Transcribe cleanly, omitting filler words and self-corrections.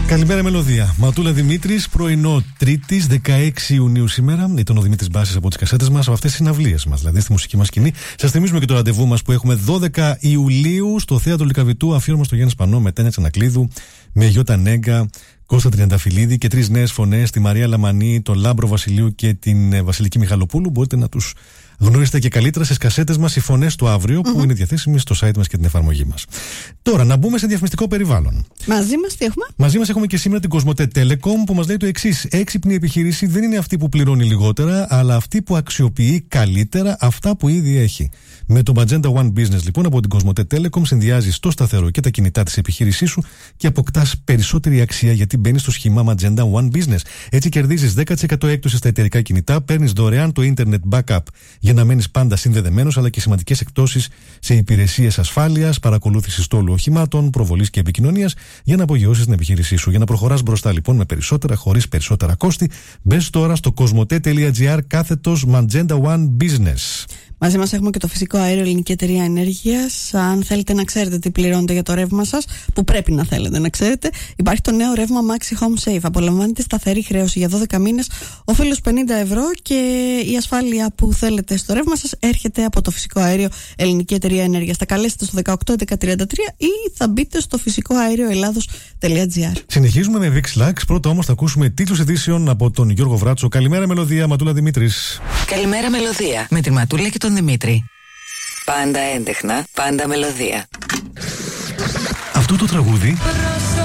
Καλημέρα, Μελωδία. Ματούλα Δημήτρης, πρωινό Τρίτης, 16 Ιουνίου σήμερα. Ήταν ο Δημήτρης Μπάσης από τις κασέτες μας, από αυτές τις συναυλίες μας, δηλαδή στη μουσική μας σκηνή. Σας θυμίζουμε και το ραντεβού μας που έχουμε 12 Ιουλίου στο Θέατρο Λυκαβητού, αφιέρωμα στο Γιάννη Σπανό με Τένια Τσανακλείδου, με Γιώτα Νέγκα, Κώστα Τριανταφυλλίδη και 3 νέες φωνές, τη Μαρία Λαμανή, τον Λάμπρο Βασιλείου και την Βασιλική Μιχαλοπούλου. Μπορείτε να τους γνωρίσετε και καλύτερα στις κασέτες μας, οι φωνές του αύριο, που είναι διαθέσιμες στο site μας και την εφαρμογή μας. Τώρα, να μπούμε σε διαφημιστικό περιβάλλον. Μαζί μας τι έχουμε? Μαζί μας έχουμε και σήμερα την Κοσμοτέ Telecom, που μας λέει το εξής: έξυπνη επιχείρηση δεν είναι αυτή που πληρώνει λιγότερα, αλλά αυτή που αξιοποιεί καλύτερα αυτά που ήδη έχει. Με το Magenta One Business, λοιπόν, από την Κοσμοτέ Telecom, συνδυάζεις το σταθερό και τα κινητά της επιχείρησής σου και αποκτάς περισσότερη αξία, γιατί μπαίνεις στο σχήμα Magenta One Business. Έτσι κερδίζεις 10% έκπτωση στα εταιρικά κινητά, παίρνεις δωρεάν το Internet Backup για να μένεις πάντα συνδεδεμένος, αλλά και σημαντικές εκπτώσεις σε υπηρεσίες ασφάλειας, παρακολούθηση στόλου οχημάτων, προβολής και επικοινωνίας, για να απογειώσεις την επιχείρησή σου. Για να προχωράς μπροστά, λοιπόν, με περισσότερα, χωρίς περισσότερα κόστη, μπες τώρα στο cosmote.gr/Magenta One Business. Μαζί μας έχουμε και το φυσικό αέριο Ελληνική Εταιρεία Ενέργειας. Αν θέλετε να ξέρετε τι πληρώνετε για το ρεύμα σας, που πρέπει να θέλετε να ξέρετε, υπάρχει το νέο ρεύμα Maxi Home Save. Απολαμβάνετε σταθερή χρέωση για 12 μήνες, όφελος 50 ευρώ, και η ασφάλεια που θέλετε στο ρεύμα σας έρχεται από το φυσικό αέριο Ελληνική Εταιρεία Ενέργειας. Θα καλέσετε στο 18-11-33 ή θα μπείτε στο φυσικοαέρioελλάδος.gr. Συνεχίζουμε με VIX Lux. Πρώτα όμως θα ακούσουμε τίτλους ειδήσεων από τον Γιώργο Βράτσο. Καλημέρα, Μελωδία. Ματούλα Δημήτρης. Καλημέρα, Μελωδία. Με τη Ματούλα και τον Δημήτρη. Πάντα έντεχνα, πάντα μελωδία. Αυτό το τραγούδι